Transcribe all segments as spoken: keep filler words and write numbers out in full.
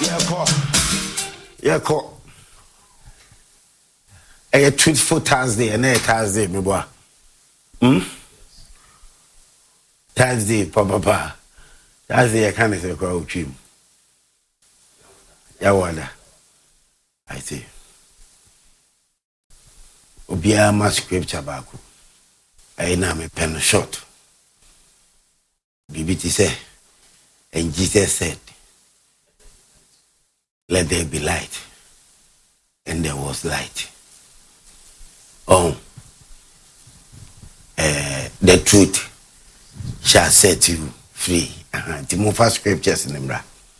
Yeah, call. Yeah, call. A truthful Thursday and a Thursday, my boy. Hmm? Thursday, papa, papa. Thursday, I can't say, call him. Yeah, wonder. I say. Obia ma scripture baako. I na me pen short. B B T say, and Jesus said, let there be light. And there was light. Oh, uh, the truth shall set you free. Uh-huh. The more scriptures in the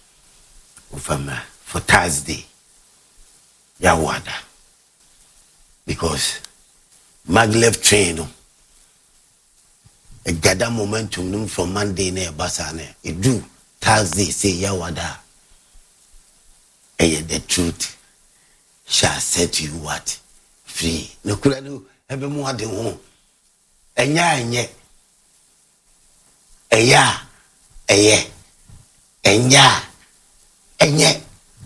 for Thursday, Yawada. Because maglev train, a gather momentum from Monday near Basane. It do Thursday say Yawada. And the truth shall set you what? Free. No kulanu ebe mu ade ho. Enya enye. Eya. Eye. Enya. Enye.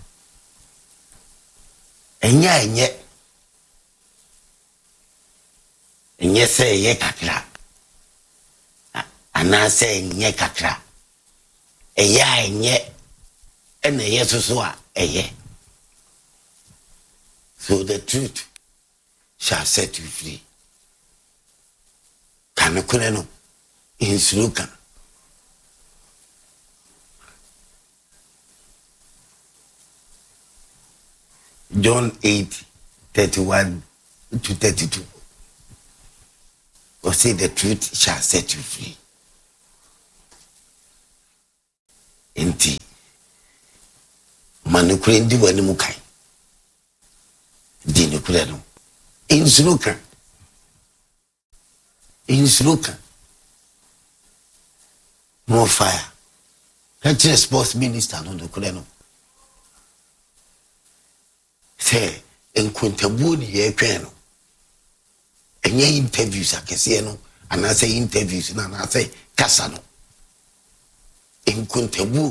Enya enye. Enye se eye kakra. Ana se enye kakra. Eya enye. Ene eye soso a eye. So the truth shall set you free. Kanakuneno in Sluka. John eight, thirty-one to thirty-two. Or say the truth shall set you free. Inti Manukurendi wanimukai. Dino Kurano. In Sluka. In Sluka. More fire. That's the sports minister no Kurano. Say, in Kuntabuni ye piano. And ye interviews I can see no, and I say interviews and I say Casano. In Kuntabu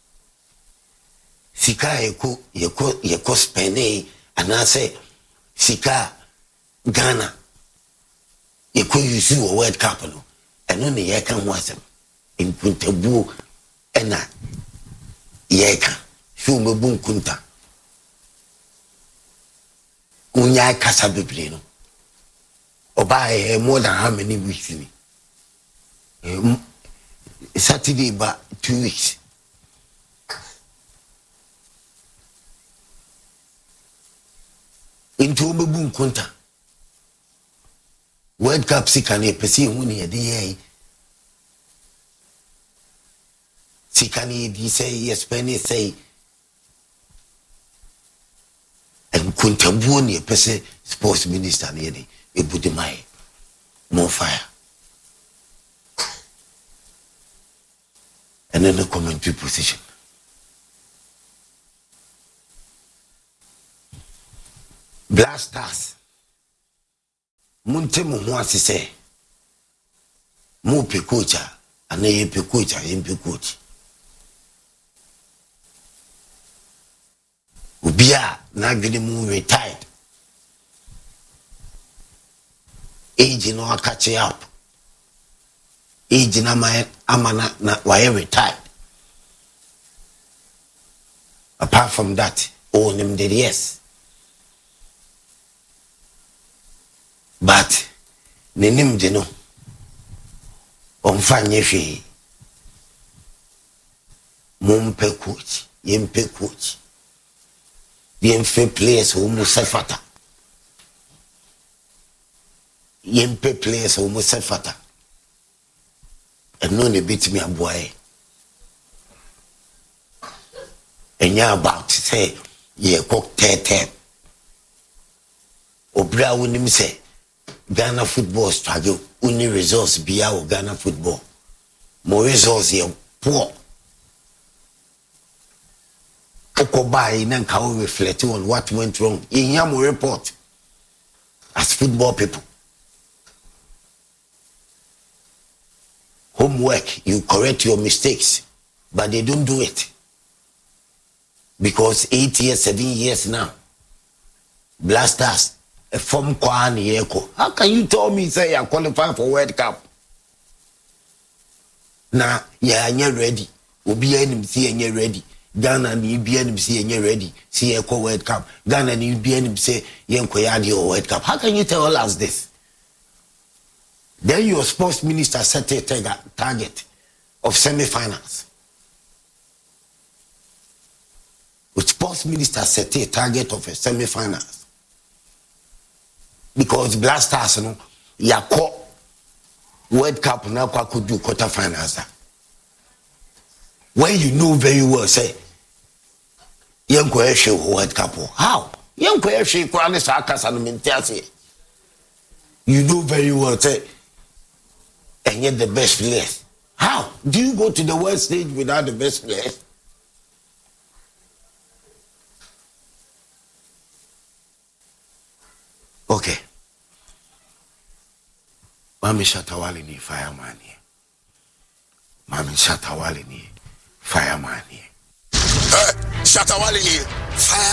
Sika yeko yeko yeko spene and I say Sika Ghana yeko yusu a word capital and only ye can watch them in Kuntabu ena yeka shume bun kunta unya kasa bebre no oba e more than how many weeks ni um, Saturday ba two weeks. Into Obabun Kunta. World Cup Sikani, Pessi, Winnie, a day. Sikani, he say, yes, Penny say, and Kuntabuni, a Pessi sports minister, nearly, a Budimai, more fire. And then the commentary position. Blasters. Munte muhuasi se. Mu pekucha. Ane pekucha, yin pekuchi. Ubia nagini mu retired. Age no catch up. Age na ma amana na wae retired. Apart from that, all them did yes. But nenim de no omfanye hwe mumpe coach yempe coach yemfe players who mu sefata yempe players who mu sefata eno ne bitimi aboae enya about say ye kok tete obra wonim say Ghana football struggle only results be our Ghana football. More results here poor. Okobai nanka will reflect on what went wrong. In Yamu report as football people. Homework, you correct your mistakes, but they don't do it. because eight years, seven years now, Blasters, a form Kwani Eko. How can you tell me say I qualify for World Cup? Now, yeah, you're ready. We'll be enemy see and you're ready. Ghana and you be enemy see and you're ready. See Echo World Cup. Ghana and you be enemy say Yenkoyadio World Cup. How can you tell us this? Then your sports minister set a target of semi-finals. The sports minister set a target of a semi-finals. Because Blasters, you know, Yako World Cup now could do quarter-finals. When you know very well, say, Yanko Eshe World Cup. How? Yanko Eshe Kwani Sakas and Mintiasi. You know very well, say, and yet the best players. How? Do you go to the world stage without the best players? Okay. Mami Shatawali ni fireman here. Mami Shatawali ni fireman here. Uh, Shatawali ni fire.